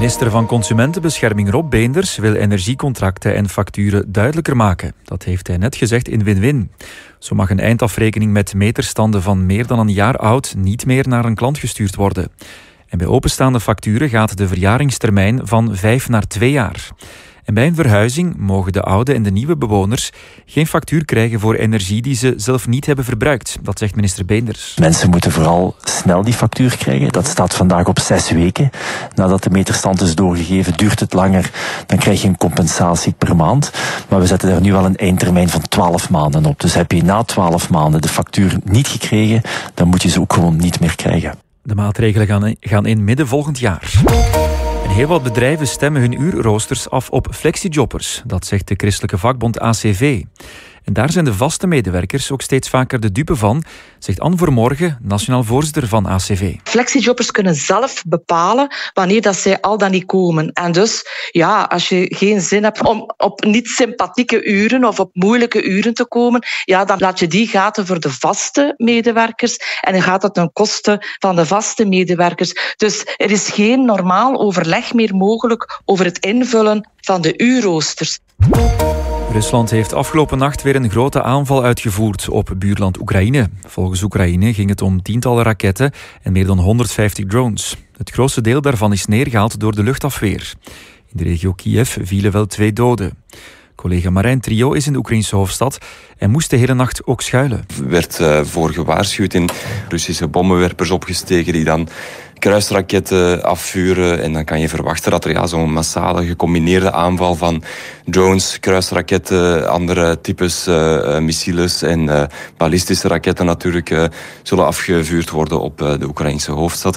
Minister van Consumentenbescherming Rob Beenders wil energiecontracten en facturen duidelijker maken. Dat heeft hij net gezegd in Win-Win. Zo mag een eindafrekening met meterstanden van meer dan een jaar oud niet meer naar een klant gestuurd worden. En bij openstaande facturen gaat de verjaringstermijn van 5 naar 2 jaar. En bij een verhuizing mogen de oude en de nieuwe bewoners geen factuur krijgen voor energie die ze zelf niet hebben verbruikt. Dat zegt minister Beenders. Mensen moeten vooral snel die factuur krijgen. Dat staat vandaag op 6 weken. Nadat de meterstand is doorgegeven, duurt het langer. Dan krijg je een compensatie per maand. Maar we zetten daar nu wel een eindtermijn van 12 maanden op. Dus heb je na 12 maanden de factuur niet gekregen, dan moet je ze ook gewoon niet meer krijgen. De maatregelen gaan in midden volgend jaar. En heel wat bedrijven stemmen hun uurroosters af op flexijobbers. Dat zegt de christelijke vakbond ACV. En daar zijn de vaste medewerkers ook steeds vaker de dupe van, zegt Anne Vermorgen, nationaal voorzitter van ACV. Flexijobbers kunnen zelf bepalen wanneer dat zij al dan niet komen. En dus, ja, als je geen zin hebt om op niet sympathieke uren of op moeilijke uren te komen, ja, dan laat je die gaten voor de vaste medewerkers en dan gaat dat ten koste van de vaste medewerkers. Dus er is geen normaal overleg meer mogelijk over het invullen van de uurroosters. Rusland heeft afgelopen nacht weer een grote aanval uitgevoerd op buurland Oekraïne. Volgens Oekraïne ging het om tientallen raketten en meer dan 150 drones. Het grootste deel daarvan is neergehaald door de luchtafweer. In de regio Kiev vielen wel 2 doden. Collega Marijn Trio is in de Oekraïnse hoofdstad en moest de hele nacht ook schuilen. Er werd voor gewaarschuwd in Russische bommenwerpers opgestegen die dan kruisraketten afvuren. En dan kan je verwachten dat er zo'n massale gecombineerde aanval van drones, kruisraketten, andere types missiles en ballistische raketten natuurlijk zullen afgevuurd worden op de Oekraïnse hoofdstad.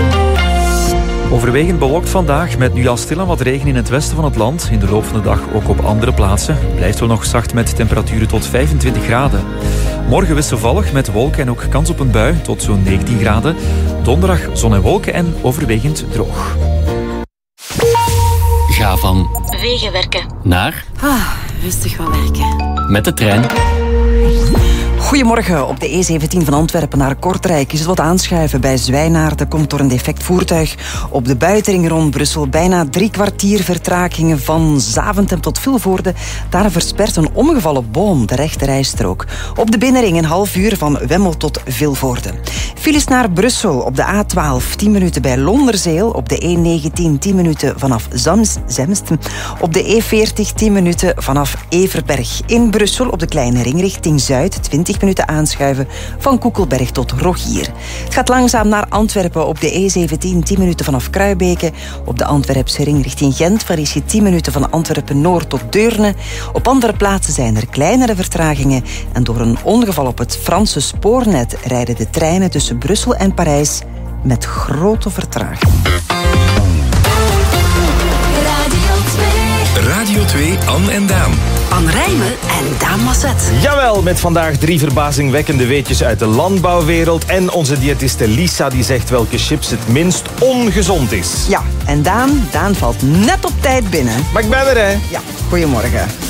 Overwegend bewolkt vandaag, met nu al stilaan wat regen in het westen van het land. In de loop van de dag ook op andere plaatsen. Blijft wel nog zacht met temperaturen tot 25 graden. Morgen wisselvallig met wolken en ook kans op een bui tot zo'n 19 graden. Donderdag zon en wolken en overwegend droog. Ga van Wegenwerken naar rustig gaan werken. met de trein. Goedemorgen. Op de E17 van Antwerpen naar Kortrijk is het wat aanschuiven. Bij Zwijnaarden komt door een defect voertuig. Op de buitenring rond Brussel bijna 3 kwartier vertragingen van Zaventem tot Vilvoorde. Daar verspert een omgevallen boom de rechterrijstrook. Op de binnenring een half uur van Wemmel tot Vilvoorde. Files naar Brussel op de A12 10 minuten bij Londerzeel. Op de E19 10 minuten vanaf Zemst. Op de E40 10 minuten vanaf Everberg. In Brussel op de kleine ring richting Zuid 20 minuten aanschuiven van Koekelberg tot Rogier. Het gaat langzaam naar Antwerpen op de E17 10 minuten vanaf Kruibeke. Op de Antwerpse ring richting Gent verlies je 10 minuten van Antwerpen-Noord tot Deurne. Op andere plaatsen zijn er kleinere vertragingen en door een ongeval op het Franse spoornet rijden de treinen tussen Brussel en Parijs met grote vertraging. Radio 2, Anne en Daan. Anne Rijmen en Daan Masset. Jawel, met vandaag 3 verbazingwekkende weetjes uit de landbouwwereld. En onze diëtiste Lisa die zegt welke chips het minst ongezond is. Ja, en Daan valt net op tijd binnen. Maar ik ben er, hè. Ja, goedemorgen.